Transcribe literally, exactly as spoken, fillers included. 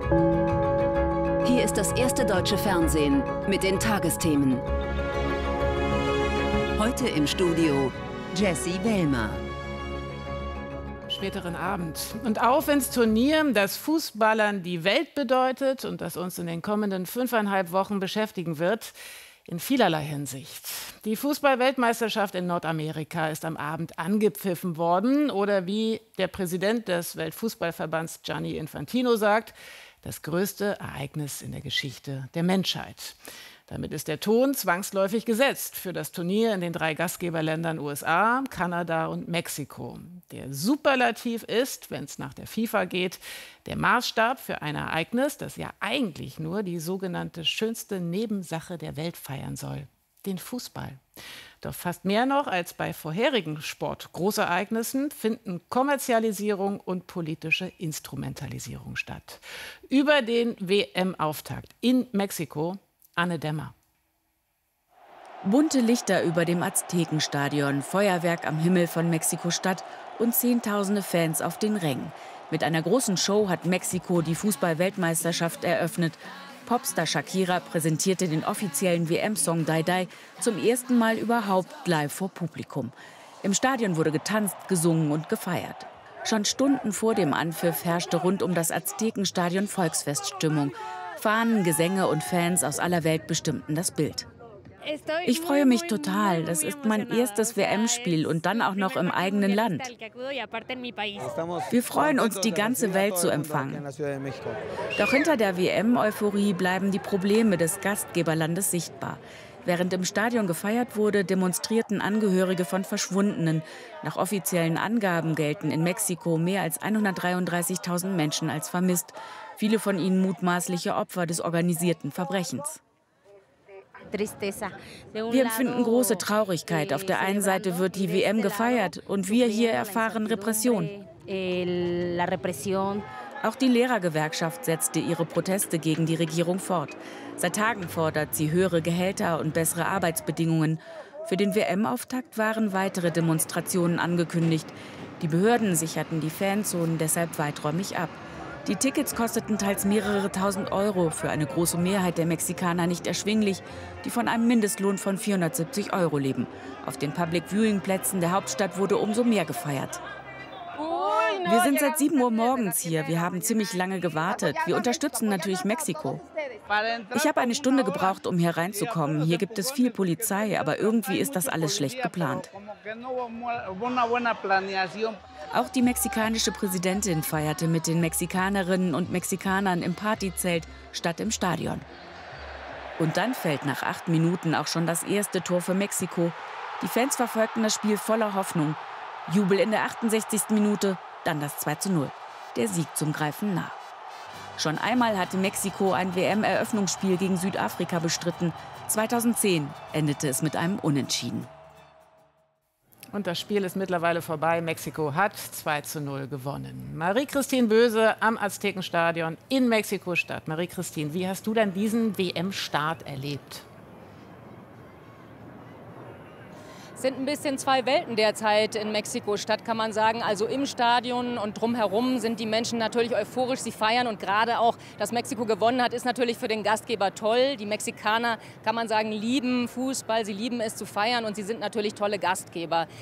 Hier ist das erste deutsche Fernsehen mit den Tagesthemen. Heute im Studio Jessie Wellmer. Späteren Abend. Und auf ins Turnier, das Fußballern die Welt bedeutet und das uns in den kommenden fünfeinhalb Wochen beschäftigen wird, in vielerlei Hinsicht. Die Fußball-Weltmeisterschaft in Nordamerika ist am Abend angepfiffen worden oder wie der Präsident des Weltfußballverbands Gianni Infantino sagt, das größte Ereignis in der Geschichte der Menschheit. Damit ist der Ton zwangsläufig gesetzt für das Turnier in den drei Gastgeberländern U S A, Kanada und Mexiko. Der Superlativ ist, wenn es nach der FIFA geht, der Maßstab für ein Ereignis, das ja eigentlich nur die sogenannte schönste Nebensache der Welt feiern soll, den Fußball. Doch fast mehr noch als bei vorherigen Sport-Großereignissen finden Kommerzialisierung und politische Instrumentalisierung statt. Über den W M-Auftakt in Mexiko Anne Dämmer. Bunte Lichter über dem Aztekenstadion, Feuerwerk am Himmel von Mexiko-Stadt und Zehntausende Fans auf den Rängen. Mit einer großen Show hat Mexiko die Fußball-Weltmeisterschaft eröffnet. Popstar Shakira präsentierte den offiziellen W M-Song Die Die zum ersten Mal überhaupt live vor Publikum. Im Stadion wurde getanzt, gesungen und gefeiert. Schon Stunden vor dem Anpfiff herrschte rund um das Aztekenstadion Volksfeststimmung. Fahnen, Gesänge und Fans aus aller Welt bestimmten das Bild. Ich freue mich total. Das ist mein erstes W M-Spiel und dann auch noch im eigenen Land. Wir freuen uns, die ganze Welt zu empfangen. Doch hinter der W M-Euphorie bleiben die Probleme des Gastgeberlandes sichtbar. Während im Stadion gefeiert wurde, demonstrierten Angehörige von Verschwundenen. Nach offiziellen Angaben gelten in Mexiko mehr als hundertdreiunddreißigtausend Menschen als vermisst. Viele von ihnen mutmaßliche Opfer des organisierten Verbrechens. Wir empfinden große Traurigkeit. Auf der einen Seite wird die W M gefeiert und wir hier erfahren Repression. Auch die Lehrergewerkschaft setzte ihre Proteste gegen die Regierung fort. Seit Tagen fordert sie höhere Gehälter und bessere Arbeitsbedingungen. Für den W M-Auftakt waren weitere Demonstrationen angekündigt. Die Behörden sicherten die Fanzonen deshalb weiträumig ab. Die Tickets kosteten teils mehrere tausend Euro, für eine große Mehrheit der Mexikaner nicht erschwinglich, die von einem Mindestlohn von vierhundertsiebzig Euro leben. Auf den Public-Viewing-Plätzen der Hauptstadt wurde umso mehr gefeiert. Wir sind seit sieben Uhr morgens hier. Wir haben ziemlich lange gewartet. Wir unterstützen natürlich Mexiko. Ich habe eine Stunde gebraucht, um hier reinzukommen. Hier gibt es viel Polizei, aber irgendwie ist das alles schlecht geplant. Auch die mexikanische Präsidentin feierte mit den Mexikanerinnen und Mexikanern im Partyzelt statt im Stadion. Und dann fällt nach acht Minuten auch schon das erste Tor für Mexiko. Die Fans verfolgten das Spiel voller Hoffnung. Jubel in der achtundsechzigsten Minute, dann das zwei zu null. Der Sieg zum Greifen nah. Schon einmal hatte Mexiko ein W M-Eröffnungsspiel gegen Südafrika bestritten. zweitausendzehn endete es mit einem Unentschieden. Und das Spiel ist mittlerweile vorbei. Mexiko hat zwei zu null gewonnen. Marie-Christine Böse am Aztekenstadion in Mexiko-Stadt. Marie-Christine, wie hast du denn diesen W M-Start erlebt? Sind ein bisschen zwei Welten derzeit in Mexiko-Stadt, kann man sagen. Also im Stadion und drumherum sind die Menschen natürlich euphorisch, sie feiern. Und gerade auch, dass Mexiko gewonnen hat, ist natürlich für den Gastgeber toll. Die Mexikaner, kann man sagen, lieben Fußball, sie lieben es zu feiern und sie sind natürlich tolle Gastgeber.